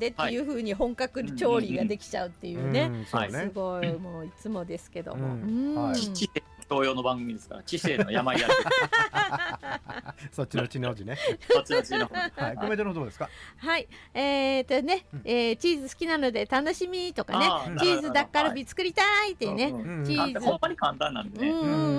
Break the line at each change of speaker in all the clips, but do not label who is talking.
でっていう風に本格調理ができちゃうっていうね、
そうね
すごいもういつもですけども、
知性東洋の番組ですから、知性の山や
そっちの知能字ね。
そっちの知能。
はい、コメントのどうですか。
はい、チーズ好きなので楽しみとかね、チーズダッカルビ作りたいっていうね、チーズ
ほんまに簡単なんでね。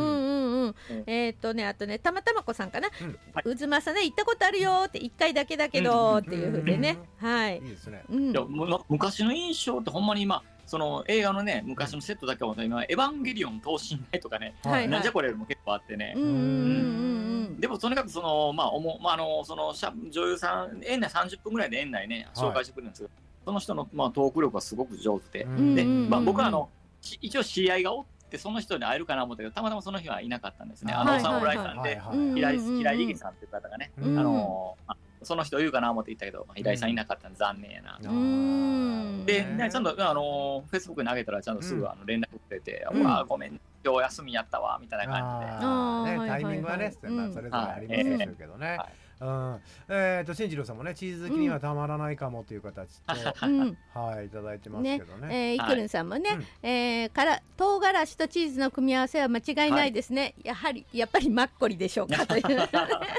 あとね、たまたまこさんかな、渦政ね、行ったことあるよって1回だけだけどっていう風でね、はい。
いいですね。
昔の印象ってほんまに今その映画のね、昔のセットだけは今エヴァンゲリオン等身大とかね、なんじゃこれも結構あってね。でもとにかくそのその女優さん園内30分ぐらいで園内ね紹介してくれるんですけど、その人のトーク力がすごく上手で、僕は一応知り合いがおってその人に会えるかなと思ったけど、たまたまその日はいなかったんですね。お侍さんで平井理さんっていう方がね、その人言うかな思って言ったけど、平井さんいなかったんで残念やな。で、ちゃんとフェイスブックに上げたらちゃんとすぐ連絡くれて、ごめん今日休みやったわみたいな感
じで、タイミングはねそれぞれありますでしょうけどね。進次郎さんもね、チーズ好きにはたまらないかもという形と、はい、いただいてますけどね。
イクルンさんもね、唐辛子とチーズの組み合わせは間違いないですね。やっぱりマッコリでしょうかという。やっ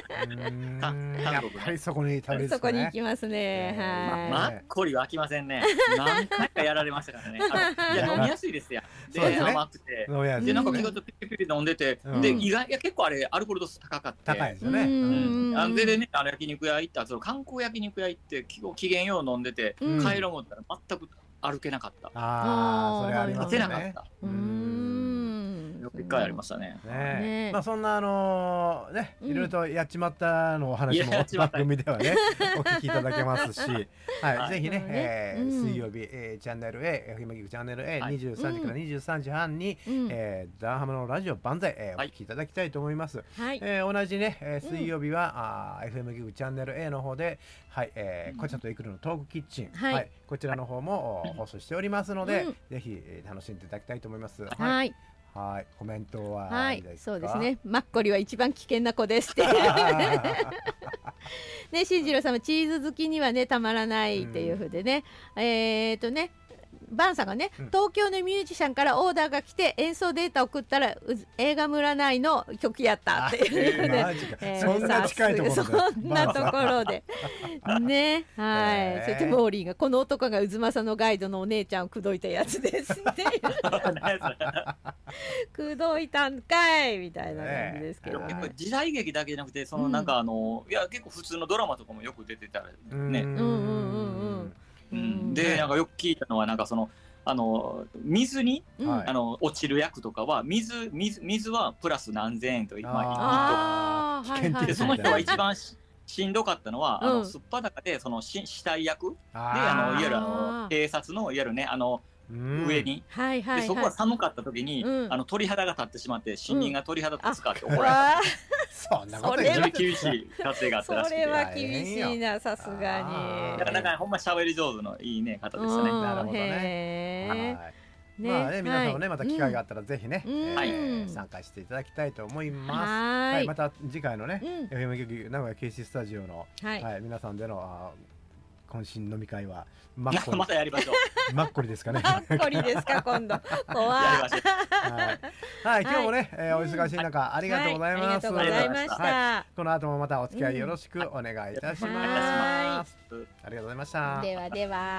ぱりそこに
そこに行きますね。
マッコリは飽きませんね。何回かやられましたからね。いや飲みやすいですよ。で甘くて、でなんか結構ピリピリ飲んでて、で意外結構あれアルコール度数高かった。
高いですよね。
でね、焼肉屋行った観光焼肉屋行って機嫌よう飲んでて、帰ろう思ったら全く歩けなかった。
それありますね。
立てなかった。一回ありましたね。
まあそんなね、いろいろとやっちまったのお話も番組ではねお聞きいただけますし、はい、ぜひね水曜日チャンネル A、FM チャンネル A23時から23時半にダーハマのラジオ万歳お聞きいただきたいと思います。同じね水曜日はFM ギグチャンネル A の方で、こちらとイクルのトークキッチン、こちらの方も放送しておりますので、ぜひ楽しんでいただきたいと思います。はい、コメントは
そうですね。マッコリは一番危険な子ですって。ね、進次郎さんもチーズ好きにはねたまらないっていう風でね、バンさんがね、東京のミュージシャンからオーダーが来て演奏データ送ったら映画村内の曲やったっていうね。
そんな近いところで、
そんなところでね、はい。そしてモーリーがこの男が渦政のガイドのお姉ちゃんを口説いたやつですって口説いたんかいみたいな感じですけど、
やっぱ時代劇だけじゃなくて、そのなんかいや結構普通のドラマとかもよく出てたね。でなんかよく聞いたのはなんかその水に落ちる役とかは水はプラス何千円と今言って、その人が一番しんどかったのはすっぱだかでその死体役でいわゆる警察のいわゆるね上に、でそこが寒かった時に鳥肌が立ってしまって死人が鳥肌立つかって怒られた。
そんなこと
厳しい撮影があったらしくて、
それは厳しいな、さすがに。
だからなんかほんま喋り上手のいいね方でしたね。
なるほどね。まあね、皆さんもねまた機会があったらぜひね参加していただきたいと思います。また次回のね FM 局名古屋 KC スタジオの皆さんでの懇親飲み会は
またやりましょう。
マッコリですかね。
マッコリですか今度。怖い。
はい、今日もねお忙しい中ありがとうございます。
ありがとうございました。
この後もまたお付き合いよろしくお願いいたします。ありがとうございました。
ではでは。